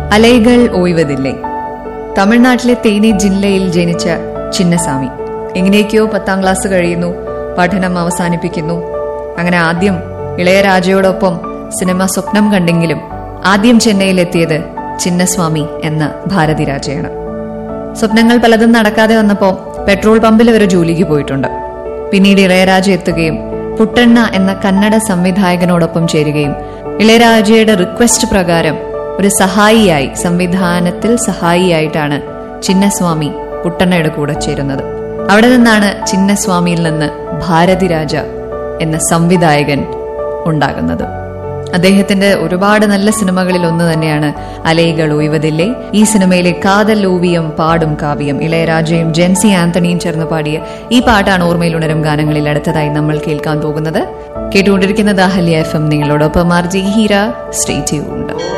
അലൈകൾ ഓയ്വതില്ലേ. തമിഴ്നാട്ടിലെ തേനി ജില്ലയിൽ ജനിച്ച ചിന്നസ്വാമി എങ്ങനെയൊക്കെയോ 10ാം ക്ലാസ് കഴിയുന്നു, പഠനം അവസാനിപ്പിക്കുന്നു. അങ്ങനെ ആദ്യം ഇളയരാജയോടൊപ്പം സിനിമ സ്വപ്നം കണ്ടെങ്കിലും ആദ്യം ചെന്നൈയിലെത്തിയത് ചിന്നസ്വാമി എന്ന ഭാരതിരാജയാണ്. സ്വപ്നങ്ങൾ പലതും നടക്കാതെ വന്നപ്പോൾ പെട്രോൾ പമ്പിൽ വരെ ജോലിക്ക് പോയിട്ടുണ്ട്. പിന്നീട് ഇളയരാജ എത്തുകയും പുട്ടണ്ണ എന്ന കന്നഡ സംവിധായകനോടൊപ്പം ചേരുകയും ഇളയരാജയുടെ റിക്വസ്റ്റ് പ്രകാരം ഒരു സഹായിയായി, സംവിധാനത്തിൽ സഹായിയായിട്ടാണ് ചിന്നസ്വാമി പുട്ടണ്ണയുടെ കൂടെ ചേരുന്നത്. അവിടെ നിന്നാണ് ചിന്നസ്വാമിയിൽ നിന്ന് ഭാരതിരാജ എന്ന സംവിധായകൻ ഉണ്ടാകുന്നത്. അദ്ദേഹത്തിന്റെ ഒരുപാട് നല്ല സിനിമകളിൽ ഒന്ന് തന്നെയാണ് അലൈകൾ ഓയ്വതില്ലേ. ഈ സിനിമയിലെ കാതൽ ഓവിയം പാടും കാവ്യം ഇളയരാജയും ജെൻസി ആന്റണിയും ചേർന്ന് പാടിയ ഈ പാട്ടാണ് ഓർമ്മയിൽ ഉണരും ഗാനങ്ങളിൽ അടുത്തതായി നമ്മൾ കേൾക്കാൻ പോകുന്നത്. കേട്ടുകൊണ്ടിരിക്കുന്നത് അഹല്യ FM. നിങ്ങളോടൊപ്പം ആർജി ഹീര. Stay tuned.